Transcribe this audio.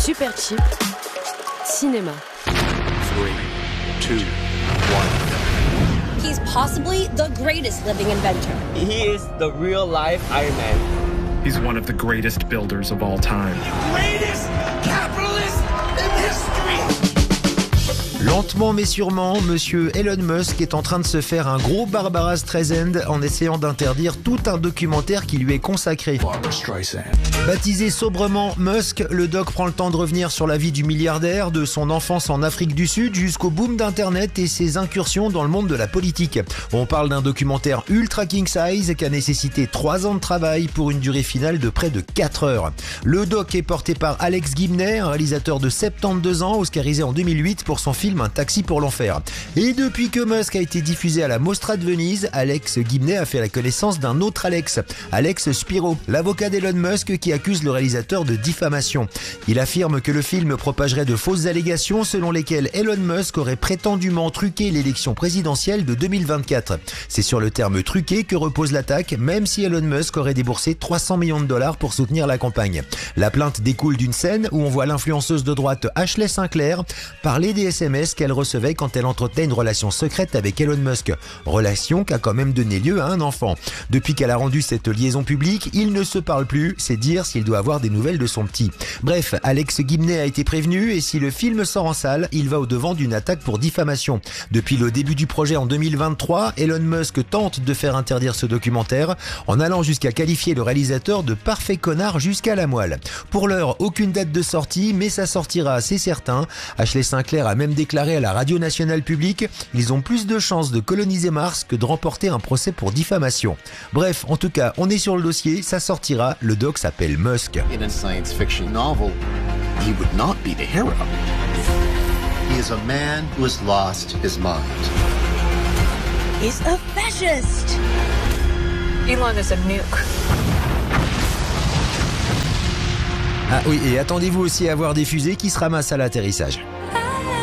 Superchips, cinéma. 3, 2, 1. He's possibly the greatest living inventor. He is the real-life Iron Man. He's one of the greatest builders of all time. Greatest capitalist in history. Lentement mais sûrement, monsieur Elon Musk est en train de se faire un gros Barbara Streisand en essayant d'interdire tout un documentaire qui lui est consacré. Baptisé sobrement Musk, le doc prend le temps de revenir sur la vie du milliardaire, de son enfance en Afrique du Sud jusqu'au boom d'internet et ses incursions dans le monde de la politique. On parle d'un documentaire ultra king size qui a nécessité 3 ans de travail pour une durée finale de près de 4 heures. Le doc est porté par Alex Gibney, un réalisateur de 72 ans, oscarisé en 2008 pour son film Un taxi pour l'enfer. Et depuis que Musk a été diffusé à la Mostra de Venise, Alex Gibney a fait la connaissance d'un autre Alex Spiro, l'avocat d'Elon Musk qui accuse le réalisateur de diffamation. Il affirme que le film propagerait de fausses allégations selon lesquelles Elon Musk aurait prétendument truqué l'élection présidentielle de 2024. C'est sur le terme truqué que repose l'attaque, même si Elon Musk aurait déboursé 300 millions de dollars pour soutenir la campagne. La plainte découle d'une scène où on voit l'influenceuse de droite Ashley Sinclair parler des SMS qu'elle recevait quand elle entretenait une relation secrète avec Elon Musk. Relation qui a quand même donné lieu à un enfant. Depuis qu'elle a rendu cette liaison publique, ils ne se parlent plus, c'est dire s'il doit avoir des nouvelles de son petit. Bref, Alex Gibney a été prévenu et si le film sort en salle, il va au-devant d'une attaque pour diffamation. Depuis le début du projet en 2023, Elon Musk tente de faire interdire ce documentaire en allant jusqu'à qualifier le réalisateur de parfait connard jusqu'à la moelle. Pour l'heure, aucune date de sortie, mais ça sortira, c'est certain. Ashley Sinclair a même déclaré à la radio nationale publique, ils ont plus de chances de coloniser Mars que de remporter un procès pour diffamation. Bref, en tout cas, on est sur le dossier, ça sortira, le doc s'appelle Musk. In a science fiction novel, he would not be the hero. He is a man who has lost his mind. He's a fascist. Elon is a nuke. Ah oui, et attendez-vous aussi à voir des fusées qui se ramassent à l'atterrissage.